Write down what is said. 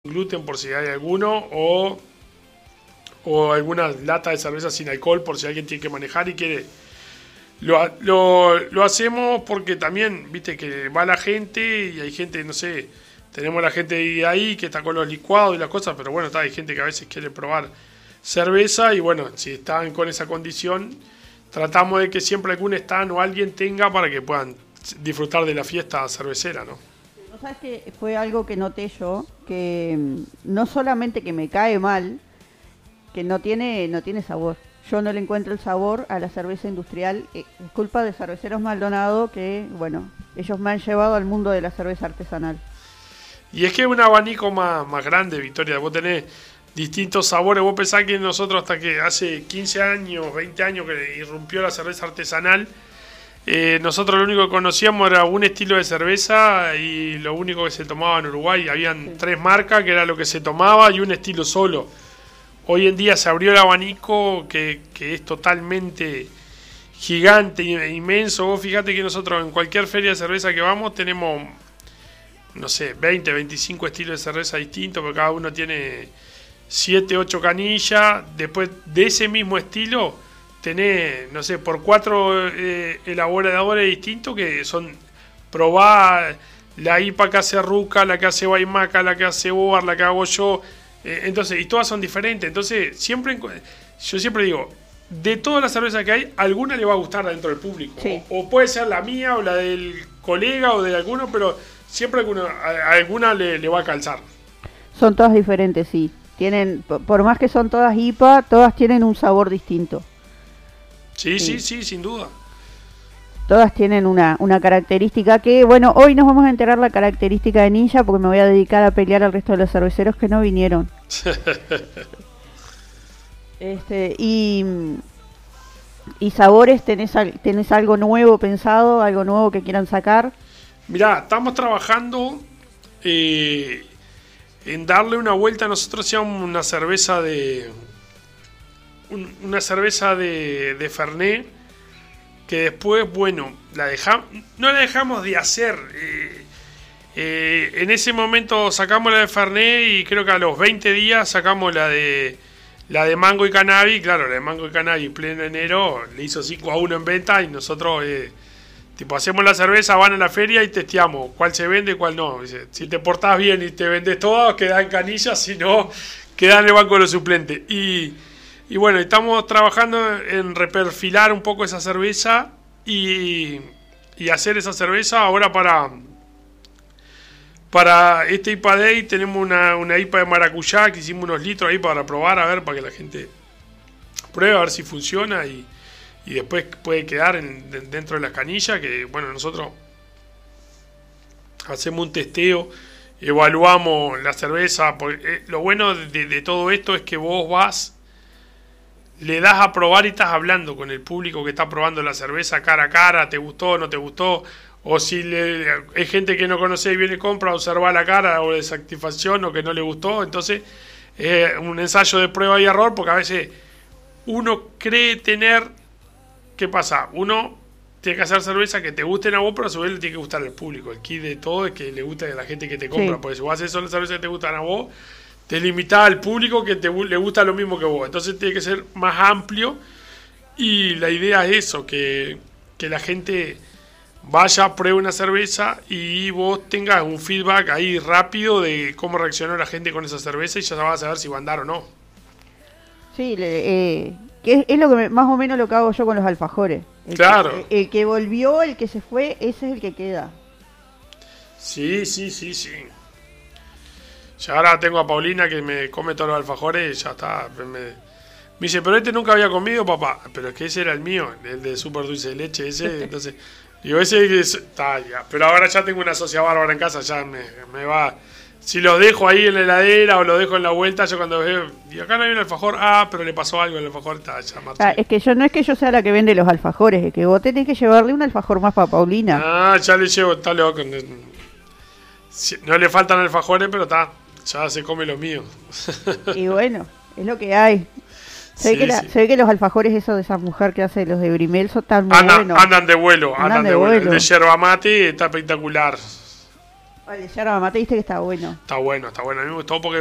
gluten por si hay alguno, o alguna lata de cerveza sin alcohol por si alguien tiene que manejar y quiere. Lo hacemos porque también, viste, que va la gente y hay gente, no sé, tenemos la gente ahí que está con los licuados y las cosas, pero bueno, hay gente que a veces quiere probar cerveza y bueno, si están con esa condición, tratamos de que siempre algún stand o alguien tenga para que puedan disfrutar de la fiesta cervecera, ¿no? ¿No sabes que fue algo que noté yo? Que no solamente que me cae mal, que no tiene sabor. Yo no le encuentro el sabor a la cerveza industrial. Es culpa de Cerveceros Maldonado que, bueno, ellos me han llevado al mundo de la cerveza artesanal. Y es que es un abanico más grande, Victoria. Vos tenés distintos sabores. Vos pensás que nosotros hasta que hace 15 años, 20 años que irrumpió la cerveza artesanal, nosotros lo único que conocíamos era un estilo de cerveza y lo único que se tomaba en Uruguay. Habían 3 marcas que era lo que se tomaba y un estilo solo. Hoy en día se abrió el abanico que es totalmente gigante, inmenso. Vos fíjate que nosotros en cualquier feria de cerveza que vamos tenemos, no sé, 20, 25 estilos de cerveza distintos, porque cada uno tiene 7, 8 canillas. Después de ese mismo estilo tenés, no sé, por 4 elaboradores distintos que son probar la IPA que hace Ruca, la que hace Guaymaca, la que hace Boar, la que hago yo. Entonces, y todas son diferentes. Entonces, yo siempre digo, de todas las cervezas que hay, alguna le va a gustar dentro del público. Sí. O puede ser la mía o la del colega o de alguno, pero siempre alguna le va a calzar. Son todas diferentes, sí. Tienen, por más que son todas IPA, todas tienen un sabor distinto. Sí, sin duda. Todas tienen una característica que, bueno, hoy nos vamos a enterar la característica de Ninja porque me voy a dedicar a pelear al resto de los cerveceros que no vinieron. Y sabores, ¿tenés algo nuevo pensado, algo nuevo que quieran sacar? Mirá, estamos trabajando en darle una vuelta. Nosotros hacíamos una cerveza de Fernet, que después, bueno, no la dejamos de hacer. En ese momento sacamos la de Fernet y creo que a los 20 días sacamos la de Mango y Cannabis. Claro, la de Mango y Cannabis en pleno enero le hizo 5-1 en venta y nosotros hacemos la cerveza, van a la feria y testeamos cuál se vende y cuál no. Si te portás bien y te vendes todas, queda en canillas, si no, queda en el banco de los suplentes. Y bueno, estamos trabajando en reperfilar un poco esa cerveza y hacer esa cerveza. Ahora para este IPA Day tenemos una IPA de maracuyá que hicimos unos litros ahí para probar, a ver, para que la gente pruebe, a ver si funciona y después puede quedar dentro de las canillas, que bueno, nosotros hacemos un testeo, evaluamos la cerveza. Porque, lo bueno de todo esto es que vos vas, le das a probar y estás hablando con el público que está probando la cerveza cara a cara, te gustó, no te gustó, o si hay gente que no conoce y viene y compra, observa la cara o de satisfacción o que no le gustó. Entonces un ensayo de prueba y error, porque a veces uno cree tener, ¿qué pasa? Uno tiene que hacer cerveza que te gusten a vos, pero a su vez le tiene que gustar al público. El kit de todo es que le guste a la gente que te compra, sí. Porque si vos haces solo cerveza que te gustan a vos, te limitás al público que le gusta lo mismo que vos. Entonces tiene que ser más amplio y la idea es eso, que la gente vaya, pruebe una cerveza y vos tengas un feedback ahí rápido de cómo reaccionó la gente con esa cerveza y ya vas a saber si va a andar o no. Sí, que es lo que más o menos lo que hago yo con los alfajores. Claro. El que volvió, el que se fue, ese es el que queda. Sí. Ya ahora tengo a Paulina que me come todos los alfajores y ya está. Me dice, pero este nunca había comido, papá. Pero es que ese era el mío, el de súper dulce de leche, ese. Entonces, digo, ese está ya. Pero ahora ya tengo una socia bárbara en casa, ya me va. Si los dejo ahí en la heladera o los dejo en la vuelta, yo cuando veo, y acá no hay un alfajor, pero le pasó algo al alfajor, está ya marchado. Es que no es que yo sea la que vende los alfajores, es que vos tenés que llevarle un alfajor más para Paulina. Ya le llevo, está loco. No le faltan alfajores, pero está. Ya se come lo mío. Y bueno, es lo que hay. Se ve que los alfajores esos de esa mujer que hace los de Brimel son tan buenos. Andan de vuelo. El de yerba mate está espectacular. Vale, yerba mate, viste que está bueno. Está bueno, está bueno. A mí me gustó porque